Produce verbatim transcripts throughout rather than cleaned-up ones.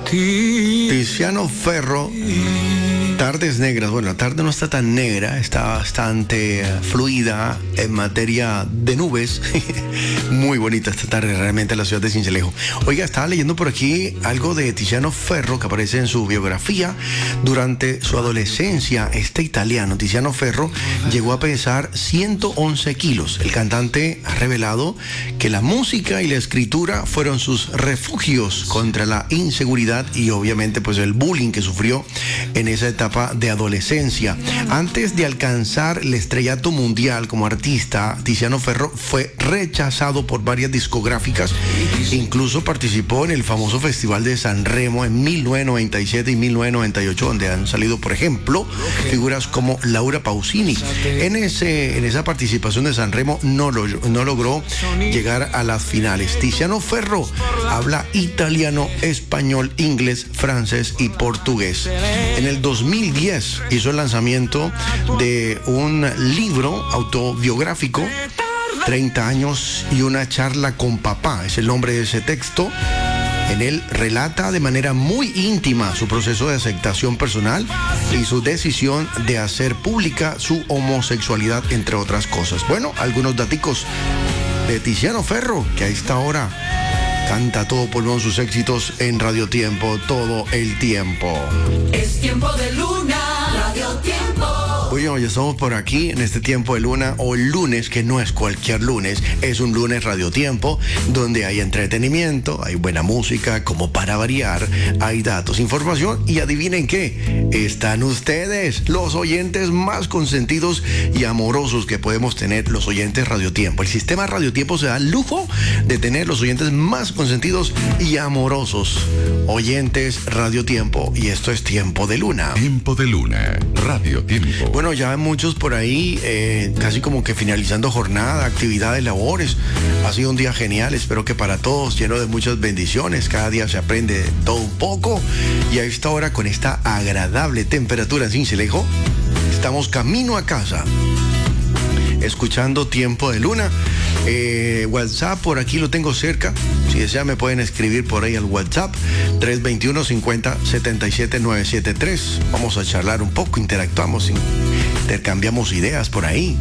ti. Tiziano Ferro, Tardes Negras. Bueno, la tarde no está tan negra, está bastante fluida en materia de nubes. Muy bonita esta tarde realmente en la ciudad de Sincelejo. Oiga, estaba leyendo por aquí algo de Tiziano Ferro que aparece en su biografía. Durante su adolescencia, este italiano, Tiziano Ferro, llegó a pesar ciento once kilos. El cantante ha revelado que la música y la escritura fueron sus refugios contra la inseguridad y obviamente pues el bullying que sufrió en esa etapa de adolescencia. Antes de alcanzar el estrellato mundial como artista, Tiziano Ferro fue rechazado por varias discográficas. Incluso participó en el famoso Festival de San Remo en mil novecientos noventa y siete y mil novecientos noventa y ocho, donde han salido, por ejemplo, figuras como Laura Pausini. En, ese, en esa participación de San Remo no, lo, no logró llegar a las finales. Tiziano Ferro habla italiano, español, inglés, francés y portugués. En el dos mil diez hizo el lanzamiento de un libro autobiográfico, treinta años y una charla con papá, es el nombre de ese texto. En él relata de manera muy íntima su proceso de aceptación personal y su decisión de hacer pública su homosexualidad, entre otras cosas. Bueno, algunos daticos de Tiziano Ferro, que a esta hora canta a todo pulmón sus éxitos en Radio Tiempo todo el tiempo. Es tiempo de luna, Radio Tiempo. Bueno, ya estamos por aquí en este tiempo de luna, o lunes, que no es cualquier lunes, es un lunes Radio Tiempo, donde hay entretenimiento, hay buena música, como para variar, hay datos, información, y adivinen qué, están ustedes, los oyentes más consentidos y amorosos que podemos tener los oyentes Radio Tiempo. El sistema Radio Tiempo se da el lujo de tener los oyentes más consentidos y amorosos. Oyentes Radio Tiempo, y esto es Tiempo de Luna. Tiempo de Luna, Radio Tiempo. Bueno, ya muchos por ahí, eh, casi como que finalizando jornada, actividades, labores. Ha sido un día genial, espero que para todos, lleno de muchas bendiciones. Cada día se aprende todo un poco. Y a esta hora, con esta agradable temperatura en Sincelejo, estamos camino a casa, escuchando Tiempo de Luna. Eh, WhatsApp, por aquí lo tengo cerca. Si desean me pueden escribir por ahí al WhatsApp tres dos uno, cincuenta, setenta y siete, novecientos setenta y tres. Vamos a charlar un poco, interactuamos, intercambiamos ideas por ahí.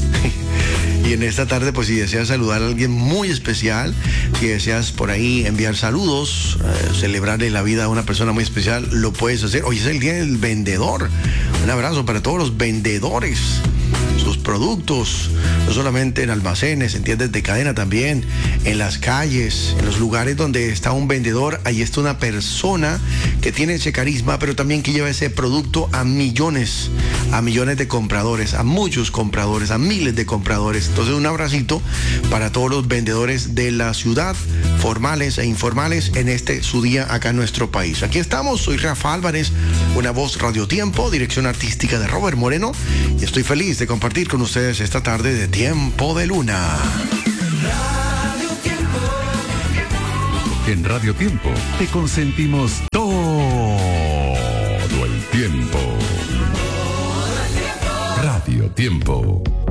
Y en esta tarde, pues si deseas saludar a alguien muy especial, si deseas por ahí enviar saludos, eh, celebrarle la vida a una persona muy especial, lo puedes hacer. Hoy es el día del vendedor. Un abrazo para todos los vendedores. Sus productos, no solamente en almacenes, en tiendas de cadena, también en las calles, en los lugares donde está un vendedor, ahí está una persona que tiene ese carisma, pero también que lleva ese producto a millones, a millones de compradores, a muchos compradores, a miles de compradores. Entonces, un abracito para todos los vendedores de la ciudad, formales e informales, en este su día acá en nuestro país. Aquí estamos, soy Rafa Álvarez, una voz Radio Tiempo, dirección artística de Robert Moreno, y estoy feliz de compartir con ustedes esta tarde de Tiempo de Luna. Radio Tiempo. En Radio Tiempo te consentimos todo el tiempo. Radio Tiempo.